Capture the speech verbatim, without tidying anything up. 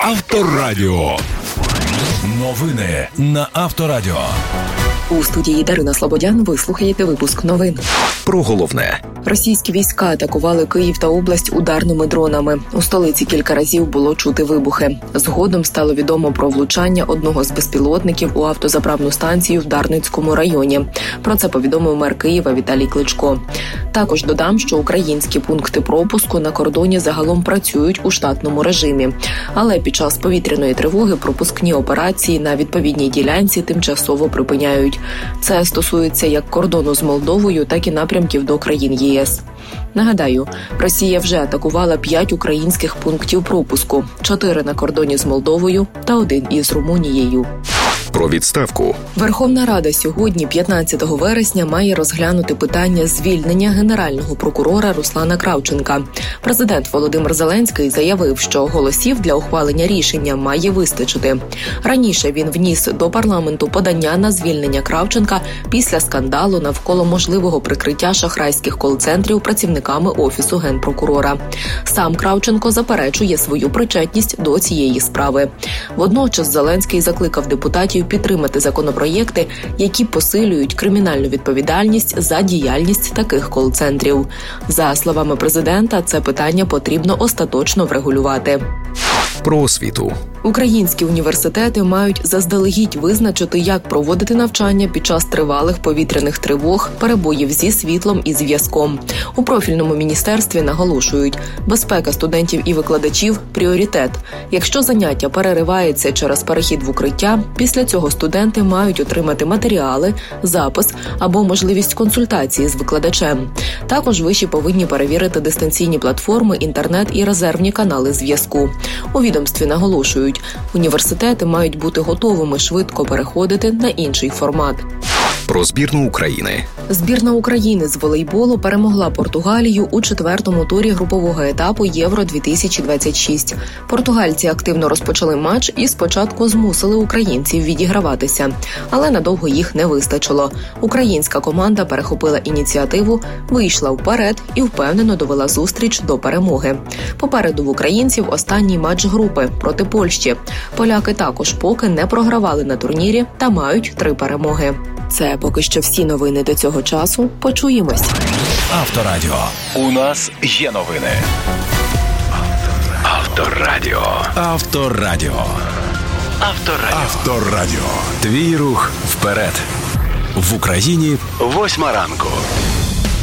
Авторадіо. Новини на Авторадіо. У студії Дарина Слободян ви слухаєте випуск новин. Про головне. Російські війська атакували Київ та область ударними дронами. У столиці кілька разів було чути вибухи. Згодом стало відомо про влучання одного з безпілотників у автозаправну станцію в Дарницькому районі. Про це повідомив мер Києва Віталій Кличко. Також додам, що українські пункти пропуску на кордоні загалом працюють у штатному режимі. Але під час повітряної тривоги пропускні операції на відповідній ділянці тимчасово припиняють. Це стосується як кордону з Молдовою, так і напрямків до країн ЄС. Нагадаю, Росія вже атакувала п'ять українських пунктів пропуску, чотири на кордоні з Молдовою та один із Румунією. Про відставку. Верховна Рада сьогодні, п'ятнадцятого вересня, має розглянути питання звільнення генерального прокурора Руслана Кравченка. Президент Володимир Зеленський заявив, що голосів для ухвалення рішення має вистачити. Раніше він вніс до парламенту подання на звільнення Кравченка після скандалу навколо можливого прикриття шахрайських кол-центрів працівниками Офісу Генпрокурора. Сам Кравченко заперечує свою причетність до цієї справи. Водночас Зеленський закликав депутатів підтримати законопроєкти, які посилюють кримінальну відповідальність за діяльність таких кол-центрів. За словами президента, це питання потрібно остаточно врегулювати. Про освіту. Українські університети мають заздалегідь визначити, як проводити навчання під час тривалих повітряних тривог, перебоїв зі світлом і зв'язком. У профільному міністерстві наголошують, безпека студентів і викладачів – пріоритет. Якщо заняття переривається через перехід в укриття, після цього студенти мають отримати матеріали, запис або можливість консультації з викладачем. Також виші повинні перевірити дистанційні платформи, інтернет і резервні канали зв'язку. У відомстві наголошують, університети мають бути готовими швидко переходити на інший формат. Про збірну України. Збірна України з волейболу перемогла Португалію у четвертому турі групового етапу Євро дві тисячі двадцять шість. Португальці активно розпочали матч і спочатку змусили українців відіграватися. Але надовго їх не вистачило. Українська команда перехопила ініціативу, вийшла вперед і впевнено довела зустріч до перемоги. Попереду в українців останній матч групи проти Польщі. Поляки також поки не програвали на турнірі та мають три перемоги. Це поки що всі новини до цього часу. Почуємось. Авторадіо. У нас є новини. Авторадіо. Авторадіо. Авторадіо. Авторадіо. Твій рух вперед. В Україні восьма ранку.